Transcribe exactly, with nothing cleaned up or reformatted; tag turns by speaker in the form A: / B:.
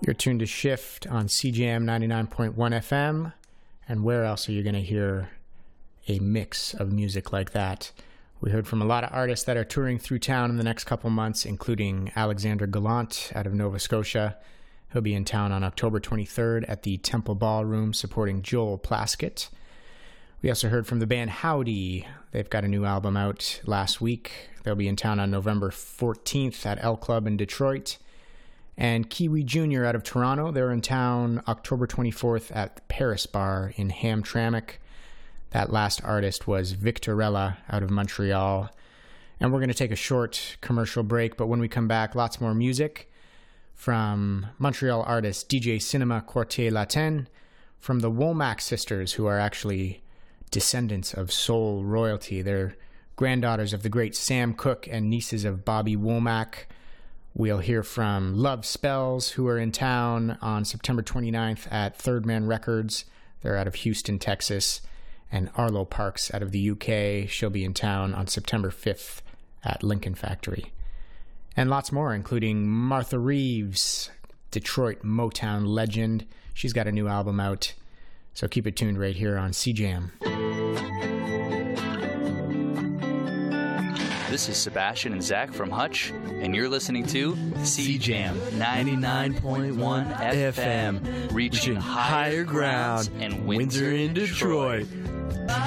A: You're tuned to Shift on C J M ninety-nine point one F M. And where else are you going to hear a mix of music like that? We heard from a lot of artists that are touring through town in the next couple months, including Alexander Gallant out of Nova Scotia. He'll be in town on October twenty-third at the Temple Ballroom supporting Joel Plaskett. We also heard from the band Howdy. They've got a new album out last week. They'll be in town on November fourteenth at L Club in Detroit. And Kiwi Junior out of Toronto. They're in town October twenty-fourth at the Paris Bar in Hamtramck. That last artist was Victorella out of Montreal. And we're going to take a short commercial break, but when we come back, lots more music from Montreal artist D J Cinema Quartier Latin, from the Womack sisters, who are actually descendants of soul royalty. They're granddaughters of the great Sam Cooke and nieces of Bobby Womack. We'll hear from Love Spells, who are in town on September twenty-ninth at Third Man Records. They're out of Houston, Texas. And Arlo Parks out of the U K. She'll be in town on September fifth at Lincoln Factory. And lots more, including Martha Reeves, Detroit Motown legend. She's got a new album out. So keep it tuned right here on C J M.
B: This is Sebastian and Zach from Hutch, and you're listening to C J M ninety-nine point one F M, reaching higher ground in Windsor and Detroit.